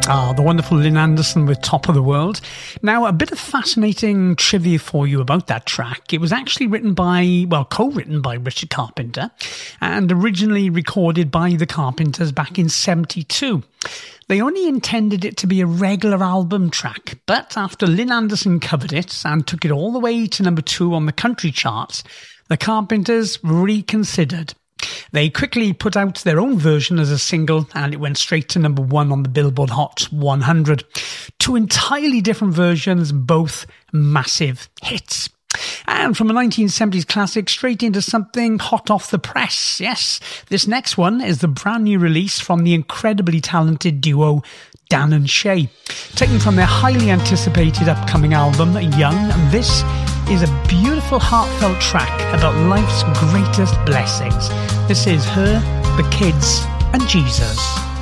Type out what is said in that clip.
The wonderful Lynn Anderson with Top of the World. Now, a bit of fascinating trivia for you about that track. It was actually co-written by Richard Carpenter and originally recorded by the Carpenters back in 1972. They only intended it to be a regular album track, but after Lynn Anderson covered it and took it all the way to number 2 on the country charts, the Carpenters reconsidered. They quickly put out their own version as a single and it went straight to number 1 on the Billboard Hot 100. 2 entirely different versions, both massive hits. And from a 1970s classic straight into something hot off the press. Yes, this next one is the brand new release from the incredibly talented duo Dan and Shay, taken from their highly anticipated upcoming album Young, and this is a beautiful heartfelt track about life's greatest blessings. This is Her, the Kids and Jesus.